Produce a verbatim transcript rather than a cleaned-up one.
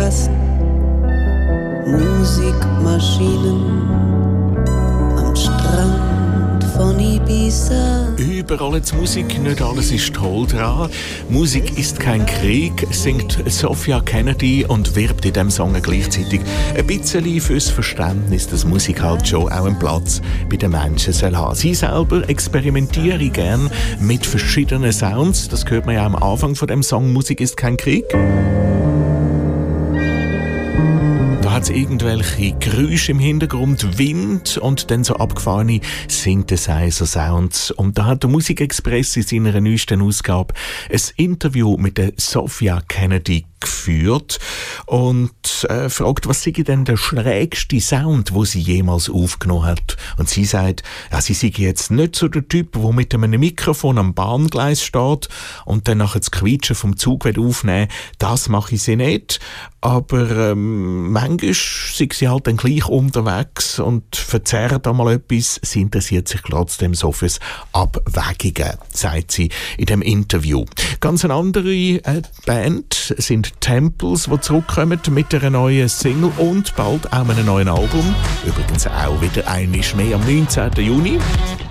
Gassen, Musikmaschinen am Strand von Ibiza. Überall jetzt Musik, nicht alles ist toll dran. Musik ist kein Krieg, singt Sophia Kennedy und wirbt in diesem Song gleichzeitig ein bisschen fürs Verständnis, dass Musik halt schon auch einen Platz bei den Menschen soll haben. Sie selber experimentiere gern mit verschiedenen Sounds. Das hört man ja am Anfang von dem Song «Musik ist kein Krieg». Da hat es irgendwelche Geräusche im Hintergrund, Wind und dann so abgefahrene Synthesizer-Sounds. Und da hat der Musikexpress in seiner neuesten Ausgabe ein Interview mit der Sophia Kennedy geführt und äh, fragt, was sei denn der schrägste Sound, wo sie jemals aufgenommen hat. Und sie sagt, ja, sie sei jetzt nicht so der Typ, der mit einem Mikrofon am Bahngleis steht und dann nachher das Quietschen vom Zug aufnehmen. Das mache ich sie nicht. Aber ähm, manchmal sind sie halt dann gleich unterwegs und verzerrt einmal etwas. Sie interessiert sich trotzdem so fürs Abwägungen, sagt sie in dem Interview. Ganz eine andere äh, Band sind Temples, die zurückkommen mit einer neuen Single und bald auch einem neuen Album. Übrigens auch wieder einmal mehr am neunzehnten Juni.